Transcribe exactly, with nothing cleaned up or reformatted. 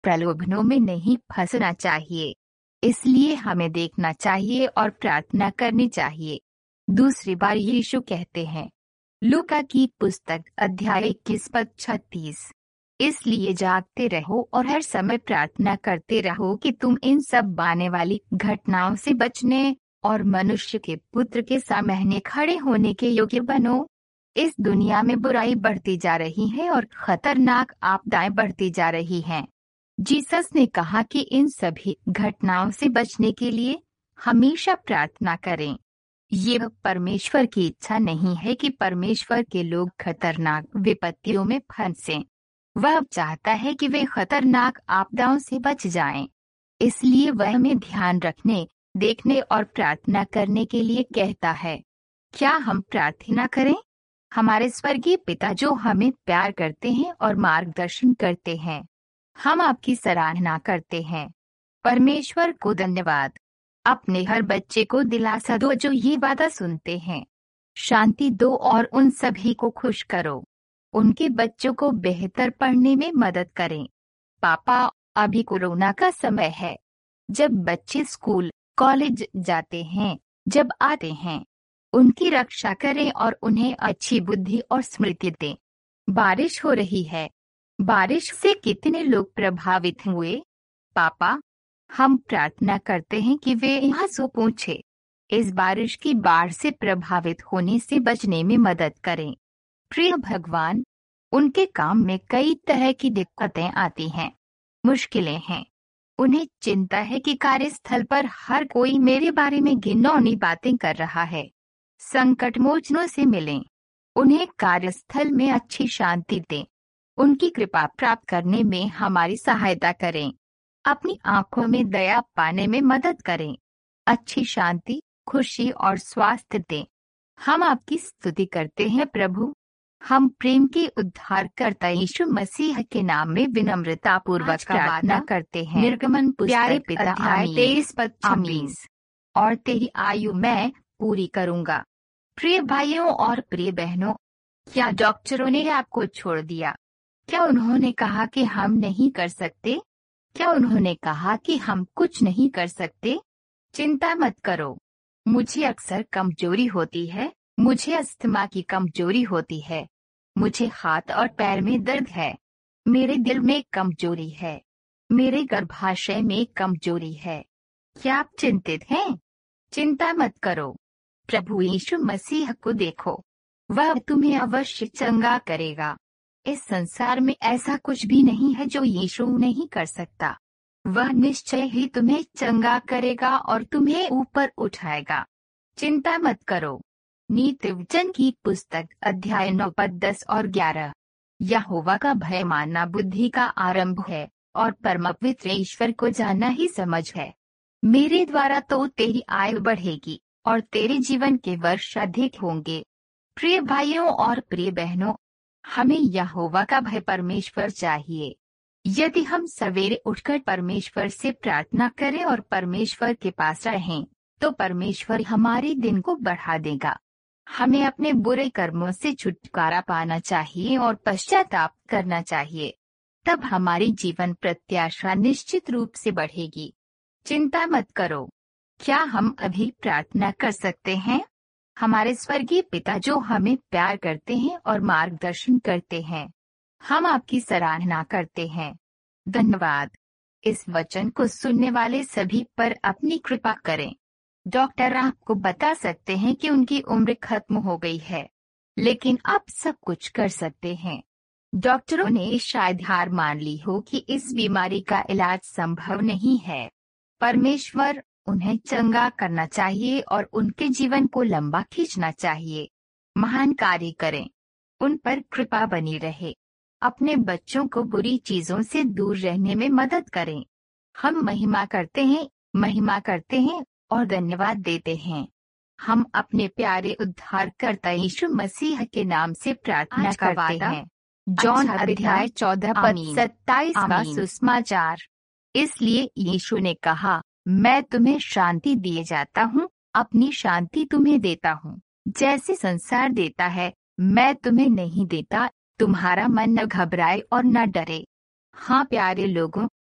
प्रलोभनों में नहीं फंसना चाहिए। इसलिए हमें देखना चाहिए और प्रार्थना करनी चाहिए। दूसरी बार यीशु कहते हैं, लूका की पुस्तक अध्याय इक्कीस पद छत्तीस, इसलिए जागते रहो और हर समय प्रार्थना करते रहो कि तुम इन सब आने वाली घटनाओं से बचने और मनुष्य के पुत्र के सामने खड़े होने के योग्य बनो। इस दुनिया में बुराई बढ़ती जा रही है और खतरनाक आपदाएं बढ़ती जा रही हैं। जीसस ने कहा कि इन सभी घटनाओं से बचने के लिए हमेशा प्रार्थना करें। ये परमेश्वर की इच्छा नहीं है कि परमेश्वर के लोग खतरनाक विपत्तियों में फंसें। वह चाहता है कि वे खतरनाक आपदाओं से बच जाएं। इसलिए वह हमें ध्यान रखने, देखने और प्रार्थना करने के लिए कहता है। क्या हम प्रार्थना करें? हमारे स्वर्गीय पिता जो हमें प्यार करते हैं और मार्गदर्शन करते हैं, हम आपकी सराहना करते हैं। परमेश्वर को धन्यवाद। अपने हर बच्चे को दिलासा दो जो ये वादा सुनते हैं। शांति दो और उन सभी को खुश करो। उनके बच्चों को बेहतर पढ़ने में मदद करें। पापा, अभी कोरोना का समय है। जब बच्चे स्कूल, कॉलेज जाते हैं, जब आते हैं, उनकी रक्षा करें और उन्हें अच्छी बुद्धि और स्मृति दें। बारिश हो रही है। बारिश से कितने लोग प्रभावित हुए? पापा, हम प्रार्थना करते हैं कि वे यहाँ सो पूछे इस बारिश की बाढ़ से प्रभावित होने से बचने में मदद करें। प्रिय भगवान, उनके काम में कई तरह की दिक्कतें आती हैं, मुश्किलें हैं। उन्हें चिंता है कि कार्यस्थल पर हर कोई मेरे बारे में घिनौनी बातें कर रहा है। संकट मोचनों से मिलें। उन्हें कार्यस्थल में अच्छी शांति दें। उनकी कृपा प्राप्त करने में हमारी सहायता करें। अपनी आंखों में दया पाने में मदद करें। अच्छी शांति, खुशी और स्वास्थ्य दें। हम आपकी स्तुति करते हैं प्रभु। हम प्रेम के उद्धारकर्ता यीशु मसीह के नाम में विनम्रता पूर्वक प्रार्थना करते हैं। निर्गमन प्यारे पिता अध्याय तेईस पद छब्बीस, और तेरी आयु मैं पूरी करूंगा। प्रिय भाइयों और प्रिय बहनों, क्या डॉक्टरों ने आपको छोड़ दिया? क्या उन्होंने कहा कि हम नहीं कर सकते? क्या उन्होंने कहा कि हम कुछ नहीं कर सकते? चिंता मत करो। मुझे अक्सर कमजोरी होती है। मुझे अस्थमा की कमजोरी होती है। मुझे हाथ और पैर में दर्द है। मेरे दिल में कमजोरी है। मेरे गर्भाशय में कमजोरी है। क्या आप चिंतित हैं? चिंता मत करो। प्रभु यीशु मसीह को देखो, वह तुम्हें अवश्य चंगा करेगा। इस संसार में ऐसा कुछ भी नहीं है जो यीशु नहीं कर सकता। वह निश्चय ही तुम्हें चंगा करेगा और तुम्हें ऊपर उठाएगा। चिंता मत करो। नीति वचन की पुस्तक अध्याय नौ पद दस और ग्यारह, यहोवा का भय मानना बुद्धि का आरंभ है और परम पवित्र ईश्वर को जानना ही समझ है। मेरे द्वारा तो तेरी आयु बढ़ेगी और तेरे जीवन के वर्ष अधिक होंगे। प्रिय भाइयों और प्रिय बहनों, हमें यहोवा का भय परमेश्वर चाहिए। यदि हम सवेरे उठकर परमेश्वर से प्रार्थना करें और परमेश्वर के पास रहें, तो परमेश्वर हमारे दिन को बढ़ा देगा। हमें अपने बुरे कर्मों से छुटकारा पाना चाहिए और पश्चाताप करना चाहिए। तब हमारी जीवन प्रत्याशा निश्चित रूप से बढ़ेगी। चिंता मत करो। क्या हम अभी प्रार्थना कर सकते हैं? हमारे स्वर्गीय पिता जो हमें प्यार करते हैं और मार्गदर्शन करते हैं, हम आपकी सराहना करते हैं। धन्यवाद। इस वचन को सुनने वाले सभी पर अपनी कृपा करें। डॉक्टर आपको बता सकते हैं कि उनकी उम्र खत्म हो गई है, लेकिन आप सब कुछ कर सकते हैं। डॉक्टरों ने शायद हार मान ली हो कि इस बीमारी का इलाज संभव नहीं है। परमेश्वर उन्हें चंगा करना चाहिए और उनके जीवन को लंबा खींचना चाहिए। महान कार्य करें। उन पर कृपा बनी रहे। अपने बच्चों को बुरी चीजों से दूर रहने में मदद करें। हम महिमा करते हैं, महिमा करते हैं और धन्यवाद देते हैं। हम अपने प्यारे उद्धारकर्ता यीशु मसीह के नाम से प्रार्थना करते हैं। जॉन अध्याय चौदह पद सत्ताईस का सुसमाचार। इसलिए यीशु ने कहा, मैं तुम्हें शांति दिए जाता हूँ, अपनी शांति तुम्हें देता हूँ। जैसे संसार देता है, मैं तुम्हें नहीं देता। तुम्हारा मन न घबराए और न डरे। हाँ प्यारे लोगों,